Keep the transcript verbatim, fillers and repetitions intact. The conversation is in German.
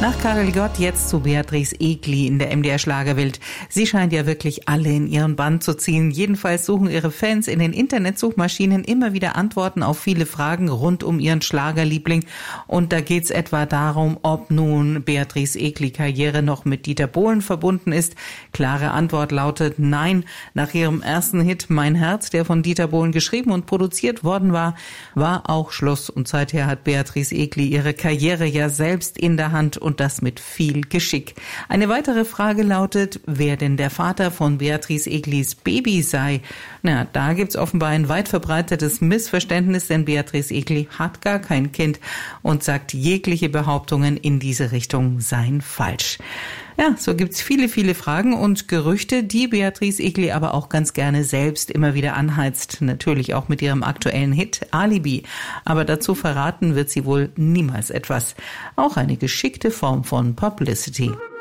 Nach Karel Gott jetzt zu Beatrice Egli in der M D R Schlagerwelt. Sie scheint ja wirklich alle in ihren Bann zu ziehen. Jedenfalls suchen ihre Fans in den Internetsuchmaschinen immer wieder Antworten auf viele Fragen rund um ihren Schlagerliebling. Und da geht's etwa darum, ob nun Beatrice Egli Karriere noch mit Dieter Bohlen verbunden ist. Klare Antwort lautet nein. Nach ihrem ersten Hit Mein Herz, der von Dieter Bohlen geschrieben und produziert worden war, war auch Schluss. Und seither hat Beatrice Egli ihre Karriere ja selbst in der Hand und das mit viel Geschick. Eine weitere Frage lautet, wer denn der Vater von Beatrice Eglis Baby sei. Na, da gibt's offenbar ein weit verbreitetes Missverständnis, denn Beatrice Egli hat gar kein Kind und sagt, jegliche Behauptungen in diese Richtung seien falsch. Ja, so gibt's viele, viele Fragen und Gerüchte, die Beatrice Egli aber auch ganz gerne selbst immer wieder anheizt. Natürlich auch mit ihrem aktuellen Hit Alibi. Aber dazu verraten wird sie wohl niemals etwas. Auch eine geschickte Form von Publicity.